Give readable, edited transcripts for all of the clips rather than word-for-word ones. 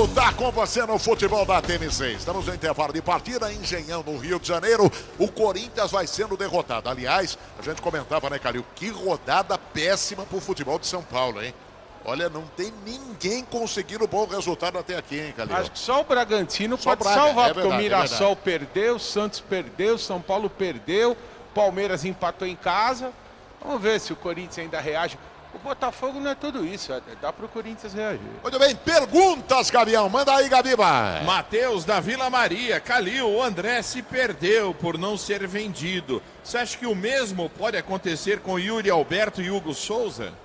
volta com você no futebol da TNC. Estamos no intervalo de partida, Engenhão, no Rio de Janeiro. O Corinthians vai sendo derrotado. Aliás, a gente comentava, né, Calil? Que rodada péssima pro futebol de São Paulo, hein? Olha, não tem ninguém conseguindo bom resultado até aqui, hein, Calil? Acho que só o Bragantino Só pode salvar, porque o Mirassol perdeu, o Santos perdeu, São Paulo perdeu, Palmeiras empatou em casa. Vamos ver se o Corinthians ainda reage. O Botafogo não é tudo isso, dá pro Corinthians reagir. Muito bem, perguntas, Gabião. Manda aí, Gabiba. Matheus da Vila Maria. Calil, o André se perdeu por não ser vendido. Você acha que o mesmo pode acontecer com Yuri Alberto e Hugo Souza?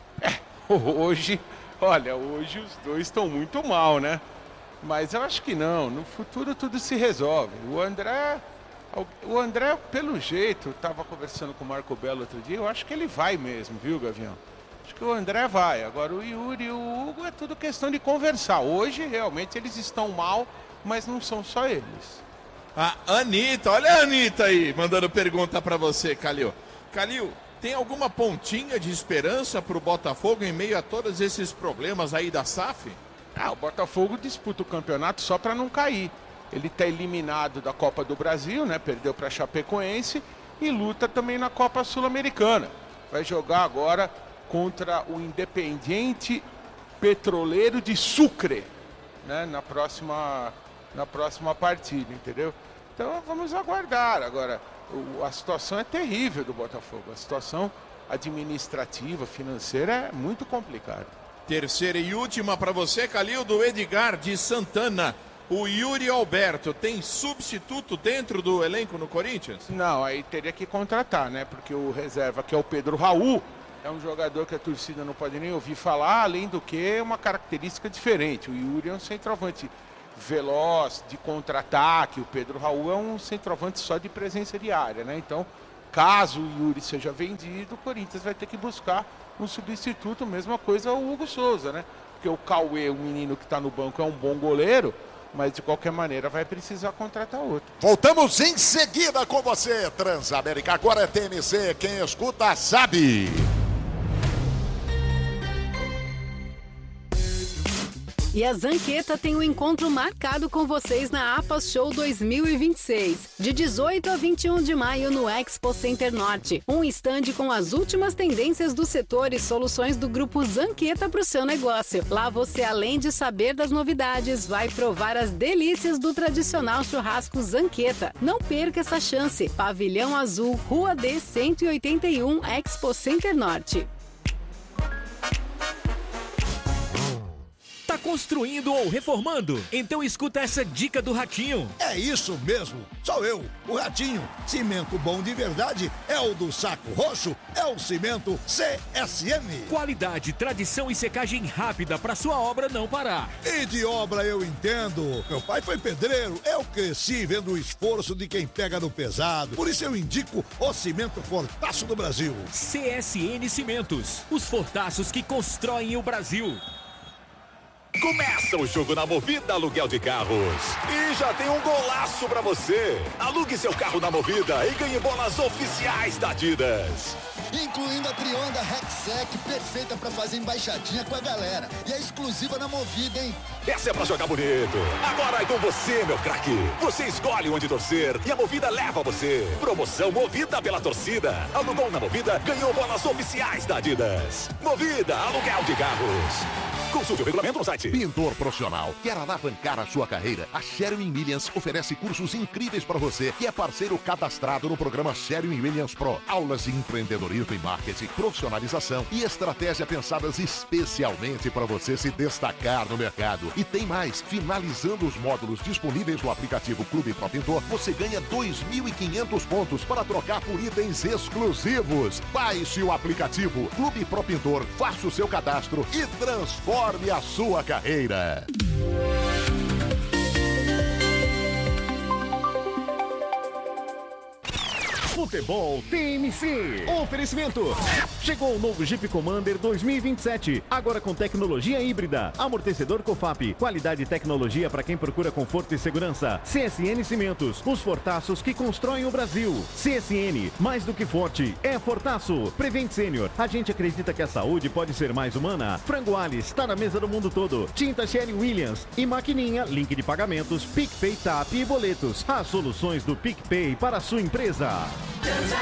Hoje os dois estão muito mal, né? Mas eu acho que não, no futuro tudo se resolve. O André, pelo jeito, estava conversando com o Marco Belo outro dia, eu acho que ele vai mesmo, viu, Gavião? Acho que o André vai. Agora o Yuri e o Hugo é tudo questão de conversar. Hoje, realmente, eles estão mal, mas não são só eles. A Anitta, olha a Anitta aí, mandando pergunta para você, Calil. Calil, tem alguma pontinha de esperança para o Botafogo em meio a todos esses problemas aí da SAF? O Botafogo disputa o campeonato só para não cair. Ele está eliminado da Copa do Brasil, né? Perdeu para a Chapecoense e luta também na Copa Sul-Americana. Vai jogar agora contra o Independiente Petroleiro de Sucre, né? Na próxima partida, entendeu? Então vamos aguardar. Agora, a situação é terrível do Botafogo. A situação administrativa, financeira é muito complicada. Terceira e última para você, Calil, do Edgar de Santana. O Yuri Alberto tem substituto dentro do elenco no Corinthians? Não, aí teria que contratar, né? Porque o reserva, que é o Pedro Raul, é um jogador que a torcida não pode nem ouvir falar, além do que é uma característica diferente. O Yuri é um centroavante veloz, de contra-ataque. O Pedro Raul é um centroavante só de presença diária, né? Então, caso o Yuri seja vendido, o Corinthians vai ter que buscar um substituto. Mesma coisa o Hugo Souza, né? Porque o Cauê, o menino que está no banco, é um bom goleiro, mas de qualquer maneira vai precisar contratar outro. Voltamos em seguida com você, Transamérica. Agora é TNC, quem escuta sabe. E a Zanqueta tem um encontro marcado com vocês na APAS Show 2026, de 18 a 21 de maio no Expo Center Norte. Um estande com as últimas tendências do setor e soluções do grupo Zanqueta para o seu negócio. Lá você, além de saber das novidades, vai provar as delícias do tradicional churrasco Zanqueta. Não perca essa chance. Pavilhão Azul, Rua D 181, Expo Center Norte. Tá construindo ou reformando? Então escuta essa dica do Ratinho. É isso mesmo, sou eu, o Ratinho. Cimento bom de verdade é o do Saco Roxo, é o cimento CSN. Qualidade, tradição e secagem rápida para sua obra não parar. E de obra eu entendo. Meu pai foi pedreiro, eu cresci vendo o esforço de quem pega no pesado. Por isso eu indico o cimento Fortaço do Brasil. CSN Cimentos, os fortaços que constroem o Brasil. Começa o jogo na Movida Aluguel de Carros. E já tem um golaço pra você. Alugue seu carro na Movida e ganhe bolas oficiais da Adidas. Incluindo a Trionda Rexec, perfeita pra fazer embaixadinha com a galera. E é exclusiva na Movida, hein? Essa é pra jogar bonito. Agora é com você, meu craque. Você escolhe onde torcer e a Movida leva você. Promoção Movida pela torcida. Alugou na Movida, ganhou bolas oficiais da Adidas. Movida Aluguel de Carros. Consulte o regulamento no site. Pintor profissional. Quer alavancar a sua carreira? A Sherwin Williams oferece cursos incríveis para você que é parceiro cadastrado no programa Sherwin Williams Pro. Aulas de empreendedorismo e marketing, profissionalização e estratégia pensadas especialmente para você se destacar no mercado. E tem mais. Finalizando os módulos disponíveis no aplicativo Clube Pro Pintor, você ganha 2.500 pontos para trocar por itens exclusivos. Baixe o aplicativo Clube Pro Pintor, faça o seu cadastro e transforme a sua carreira. Futebol TMC. Oferecimento. Chegou o novo Jeep Commander 2027. Agora com tecnologia híbrida. Amortecedor COFAP. Qualidade e tecnologia para quem procura conforto e segurança. CSN Cimentos. Os fortaços que constroem o Brasil. CSN. Mais do que forte. É fortaço. Prevent Senior. A gente acredita que a saúde pode ser mais humana. Frango Alice. Está na mesa do mundo todo. Tinta Sherwin-Williams. E maquininha. Link de pagamentos. PicPay, TAP e boletos. As soluções do PicPay para a sua empresa.